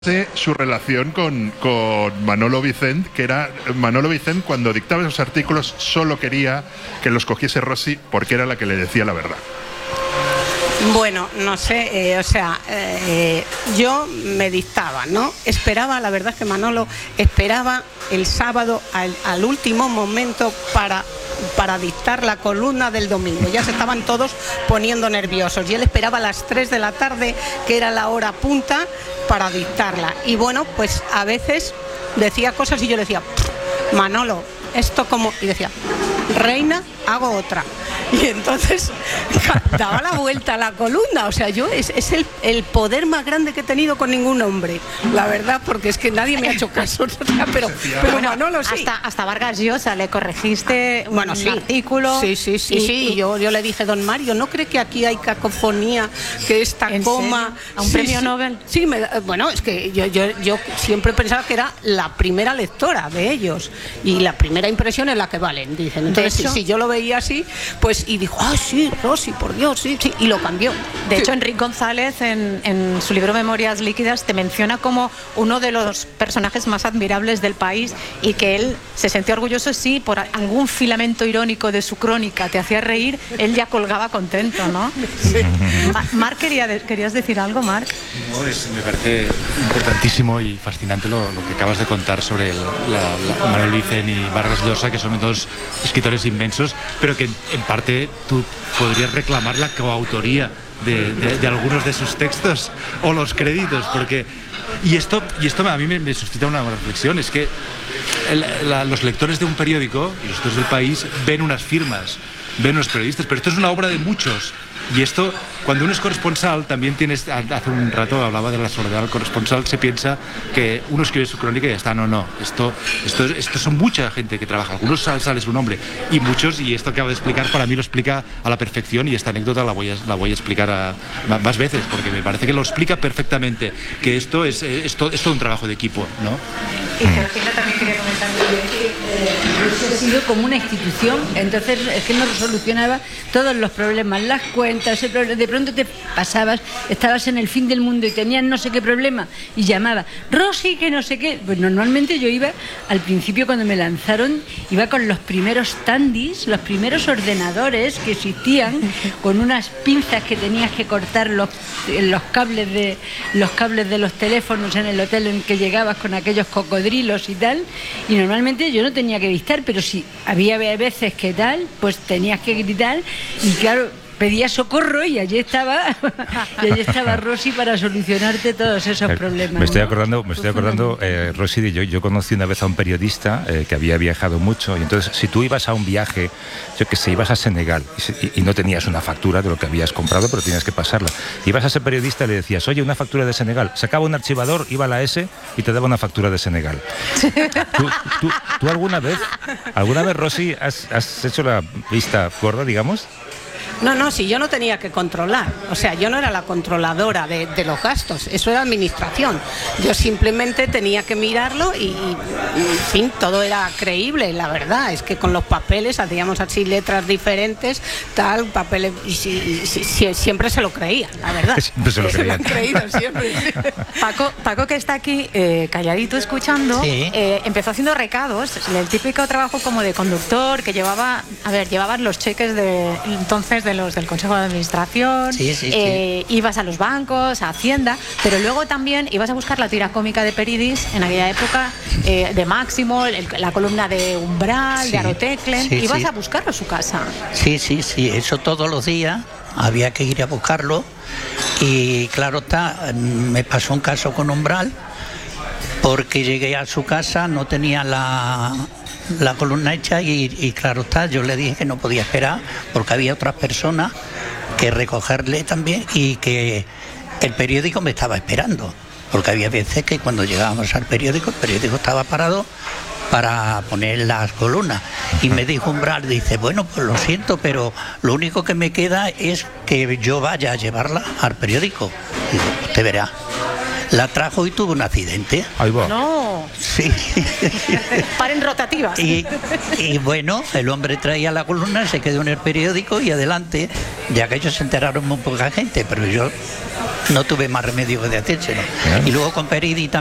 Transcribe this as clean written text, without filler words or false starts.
su relación con Manolo Vicent, que era Manolo Vicent cuando dictaba esos artículos solo quería que los cogiese Rossi porque era la que le decía la verdad. Bueno, no sé, yo me dictaba, ¿no? Esperaba, la verdad es que Manolo esperaba el sábado al último momento para dictar la columna del domingo. Ya se estaban todos poniendo nerviosos y él esperaba a las 3 de la tarde, que era la hora punta, para dictarla. Y bueno, pues a veces decía cosas y yo le decía, Manolo, esto como... Y decía, reina, hago otra. Y entonces daba la vuelta a la columna. O sea, yo es el poder más grande que he tenido con ningún hombre, la verdad, porque es que nadie me ha hecho caso. Pero bueno, Manolo sí. Hasta Vargas Llosa le corregiste un artículo. Sí. Yo le dije, don Mario, ¿no cree que aquí hay cacofonía, que esta coma... ¿A un premio Nobel? Sí, bueno, es que yo siempre pensaba que era la primera lectora de ellos y la primera impresión es la que valen, dicen. Entonces, si yo lo veía así, pues, y dijo, sí, Rossi, por Dios, sí, y lo cambió. De hecho, Enric González, en su libro Memorias Líquidas, te menciona como uno de los personajes más admirables del país y que él se sentía orgulloso si por algún filamento irónico de su crónica te hacía reír, él ya colgaba contento, ¿no? Sí. Marc, ¿querías decir algo, Marc? No, me parece importantísimo y fascinante lo que acabas de contar sobre Manuel Vicent y Vargas Llosa, que son dos escritores inmensos, pero que en parte tú podrías reclamar la coautoría de algunos de sus textos o los créditos, porque y esto a mí me suscita una reflexión. Es que los lectores de un periódico y los lectores del País ven unas firmas, ven unos periodistas, pero esto es una obra de muchos. Y esto, cuando uno es corresponsal, también tienes, hace un rato hablaba de la soledad del corresponsal, se piensa que uno escribe su crónica y ya está. No, esto son mucha gente que trabaja, algunos sale su nombre, y muchos, y esto que acabo de explicar, para mí lo explica a la perfección, y esta anécdota la voy a explicar más veces, porque me parece que lo explica perfectamente, que esto es todo un trabajo de equipo, ¿no? Y Georgina también quería comentar que ha sido como una institución, entonces es que no solucionaba todos los problemas, las cuentas, de pronto te pasabas, estabas en el fin del mundo y tenías no sé qué problema y llamaba, Rossi, que no sé qué. Pues normalmente yo iba, al principio cuando me lanzaron, iba con los primeros Tandis, los primeros ordenadores que existían, con unas pinzas que tenías que cortar los cables de los teléfonos en el hotel en que llegabas, con aquellos cocodrilos y tal, y normalmente yo no tenía que dictar, pero si había veces que tal, pues tenías que gritar, y claro, pedía socorro y allí estaba Rossi para solucionarte todos esos problemas. Me estoy acordando, Rossi, de yo conocí una vez a un periodista que había viajado mucho, y entonces si tú ibas a un viaje, yo que sé, ibas a Senegal y no tenías una factura de lo que habías comprado, pero tenías que pasarla, ibas a ese periodista y le decías, oye, una factura de Senegal, sacaba un archivador, iba a la S y te daba una factura de Senegal. ¿Tú alguna vez, Rossi, has hecho la vista gorda, digamos? No, si yo no tenía que controlar, o sea, yo no era la controladora de los gastos, eso era administración. Yo simplemente tenía que mirarlo y en fin, todo era creíble, la verdad. Es que con los papeles hacíamos así letras diferentes, tal, papeles, y siempre se lo creían, la verdad. Siempre se lo creían. Se lo han creído siempre. Paco, que está aquí calladito escuchando, sí. Empezó haciendo recados, el típico trabajo como de conductor, que llevaban los cheques del Consejo de Administración, sí. Ibas a los bancos, a Hacienda, pero luego también ibas a buscar la tira cómica de Peridis en aquella época, de Máximo, la columna de Umbral, de Aroteclen, ibas a buscarlo a su casa. Sí, eso todos los días había que ir a buscarlo, y claro está, me pasó un caso con Umbral, porque llegué a su casa, no tenía la columna hecha y claro está, yo le dije que no podía esperar porque había otras personas que recogerle también, y que el periódico me estaba esperando, porque había veces que cuando llegábamos al periódico, el periódico estaba parado para poner las columnas, y me dijo Umbral, dice, bueno, pues lo siento, pero lo único que me queda es que yo vaya a llevarla al periódico. Digo, usted verá. La trajo y tuvo un accidente. Ahí va. No. Sí. Paren rotativas. Y bueno, el hombre traía la columna, se quedó en el periódico y adelante. Ya que ellos se enteraron muy poca gente, pero yo no tuve más remedio que de hacérselo. Y luego con Peridi